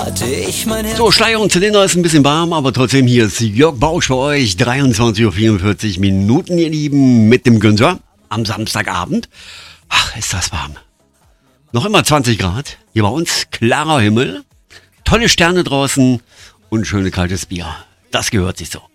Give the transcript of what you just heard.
hatte ich mein Herz. So, Schleier und Zylinder ist ein bisschen warm, aber trotzdem hier ist Jörg Bausch für euch. 23:44 Minuten, ihr Lieben, mit dem Günther am Samstagabend. Ach, ist das warm. Noch immer 20 Grad. Hier bei uns klarer Himmel, tolle Sterne draußen und schönes kaltes Bier. Das gehört sich so.